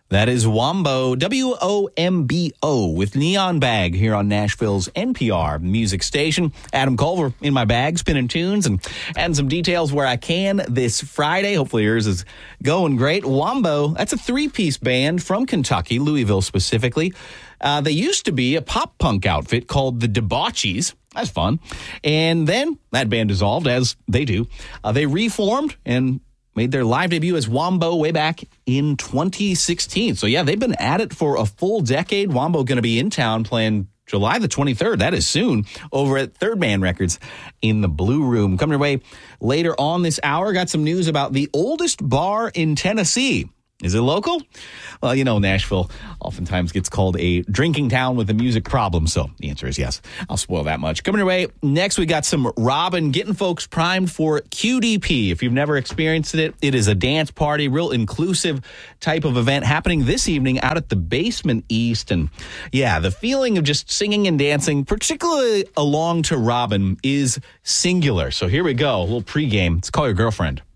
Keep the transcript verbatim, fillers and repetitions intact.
That is Wombo, W O M B O, with Neon Bag here on Nashville's N P R music station. Adam Culver in my bag, spinning tunes and adding some details where I can this Friday. Hopefully yours is going great. Wombo, that's a three-piece band from Kentucky, Louisville specifically. Uh, they used to be a pop-punk outfit called the Debauchees. That's fun. And then that band dissolved, as they do. Uh, they reformed and made their live debut as Wombo way back in twenty sixteen. So, yeah, they've been at it for a full decade. Wombo going to be in town playing July the twenty-third. That is soon over at Third Man Records in the Blue Room. Coming your way later on this hour, got some news about the oldest bar in Tennessee. Is it local? Well, you know, Nashville oftentimes gets called a drinking town with a music problem. So the answer is yes. I'll spoil that much. Coming your way next, we got some Robin getting folks primed for Q D P. If you've never experienced it, it is a dance party, real inclusive type of event happening this evening out at the Basement East. And yeah, the feeling of just singing and dancing, particularly along to Robin, is singular. So here we go. A little pregame. Let's call your girlfriend.